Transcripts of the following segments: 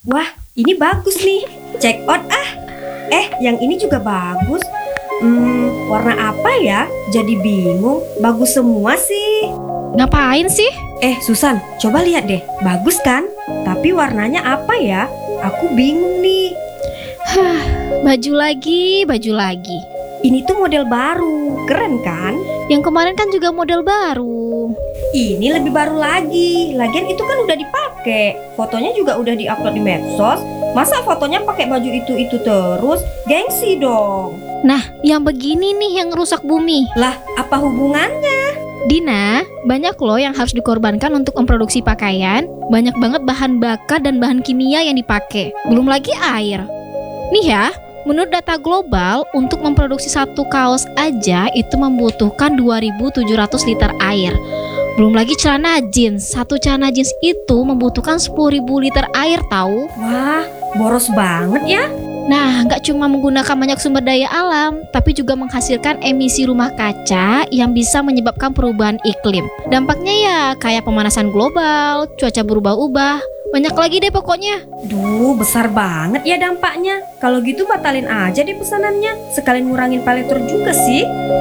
Wah, ini bagus nih. Check out ah. Yang ini juga bagus. Warna apa ya? Jadi bingung. Bagus semua sih. Ngapain sih? Susan, coba lihat deh. Bagus kan? Tapi warnanya apa ya? Aku bingung nih. Baju lagi. Ini tuh model baru. Keren kan? Yang kemarin kan juga model baru. Ini lebih baru lagi. Lagian itu kan udah dipakai. Fotonya juga udah diupload di medsos. Masa fotonya pakai baju itu terus? Gengsi dong. Nah, yang begini nih yang rusak bumi. Lah, apa hubungannya? Dina, banyak loh yang harus dikorbankan untuk memproduksi pakaian. Banyak banget bahan bakar dan bahan kimia yang dipakai. Belum lagi air. Nih ya, menurut data global, untuk memproduksi satu kaos aja itu membutuhkan 2.700 liter air. Belum lagi celana jeans. Satu celana jeans itu membutuhkan 10.000 liter air tahu. Wah, boros banget ya. Nah, nggak cuma menggunakan banyak sumber daya alam, tapi juga menghasilkan emisi rumah kaca yang bisa menyebabkan perubahan iklim. Dampaknya ya kayak pemanasan global, cuaca berubah-ubah, banyak lagi deh pokoknya. Duh, besar banget ya dampaknya. Kalau gitu batalin aja deh pesanannya. Sekalian ngurangin paletur juga sih.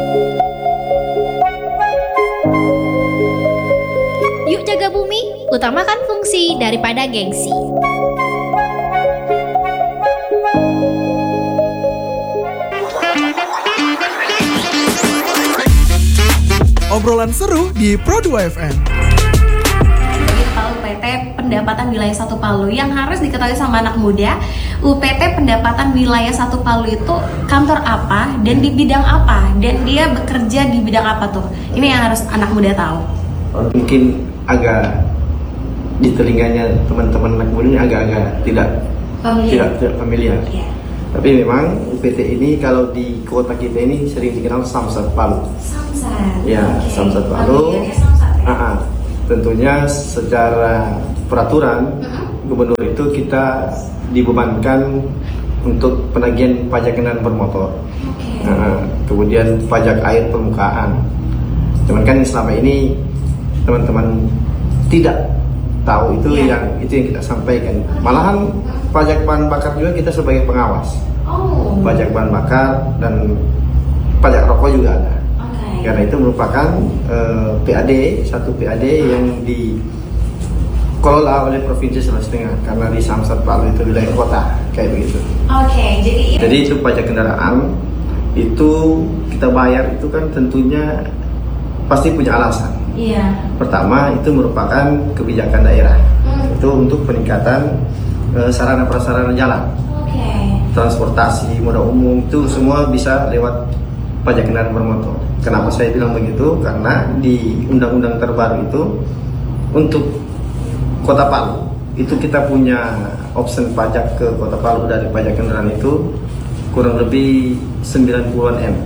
Yuk jaga bumi, utamakan fungsi daripada gengsi. Obrolan seru di Pro2 FM. UPT Pendapatan Wilayah 1 Palu yang harus diketahui sama anak muda, UPT Pendapatan Wilayah 1 Palu itu kantor apa dan di bidang apa, dan dia bekerja di bidang apa tuh? Ini yang harus anak muda tahu. Mungkin agak di telinganya teman-teman anak muda ini agak-agak tidak familiar. Yeah. Tapi memang UPT ini kalau di kota kita ini sering dikenal Samsat Palu. Samsat. Ya, Okay. Samsat Palu. Samsat, ya? Tentunya secara peraturan gubernur itu kita dibebankan untuk penagihan pajak kendaraan bermotor. Okay. Kemudian pajak air permukaan. Cuman kan selama ini teman-teman tidak tahu itu yang kita sampaikan. Malahan pajak bahan bakar juga kita sebagai pengawas. Pajak bahan bakar dan pajak rokok juga ada. Karena itu merupakan PAD, satu PAD yang dikelola oleh Provinsi Sulawesi Tengah. Karena di Samsat Palu itu wilayah kota, kayak begitu. Jadi itu pajak kendaraan itu kita bayar itu kan tentunya pasti punya alasan. Pertama itu merupakan kebijakan daerah. Itu untuk peningkatan sarana prasarana jalan. Transportasi, moda umum itu semua bisa lewat pajak kendaraan bermotor. Kenapa saya bilang begitu? Karena di undang-undang terbaru itu untuk Kota Palu itu kita punya option pajak ke Kota Palu dari pajak kendaraan itu kurang lebih 90-an M.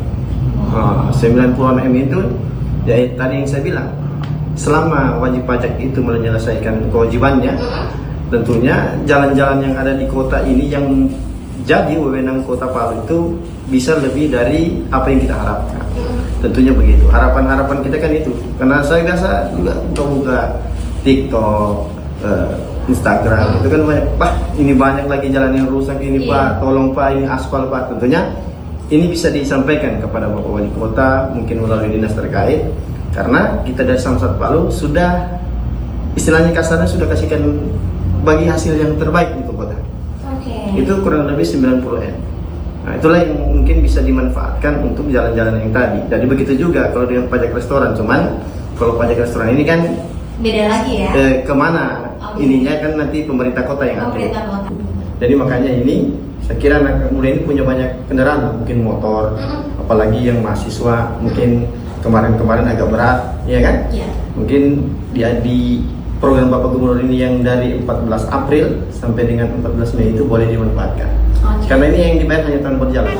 90-an M itu ya tadi yang saya bilang, selama wajib pajak itu menyelesaikan kewajibannya, tentunya jalan-jalan yang ada di kota ini yang jadi wewenang Kota Palu itu bisa lebih dari apa yang kita harapkan. Tentunya begitu. Harapan-harapan kita kan itu. Karena saya biasa juga buka TikTok, Instagram, itu kan banyak, Pak, ini banyak lagi jalan yang rusak ini, Pak, tolong Pak, ini aspal Pak. Tentunya ini bisa disampaikan kepada Bapak Wali Kota, mungkin melalui dinas terkait. Karena kita dari Samsat Palu sudah, istilahnya kasarnya sudah kasihkan bagi hasil yang terbaik untuk kota. Itu kurang lebih 90 M. Nah, itulah yang mungkin bisa dimanfaatkan untuk jalan-jalan yang tadi. Jadi begitu juga kalau dengan pajak restoran. Cuman kalau pajak restoran ini kan Beda lagi ya. Kemana ininya kan nanti pemerintah kota yang atur. Pemerintah kota. Jadi makanya ini saya kira anak muda ini punya banyak kendaraan, mungkin motor, apalagi yang mahasiswa mungkin kemarin-kemarin agak berat, ya kan? Iya. Mungkin di program Bapak Gubernur ini yang dari 14 April sampai dengan 14 Mei itu boleh dimanfaatkan. Karena ini yang dibayar hanya tahun berjalan.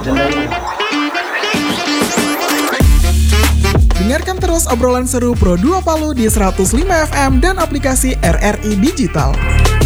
Dengarkan terus obrolan seru Pro2 Palu di 105 FM dan aplikasi RRI Digital.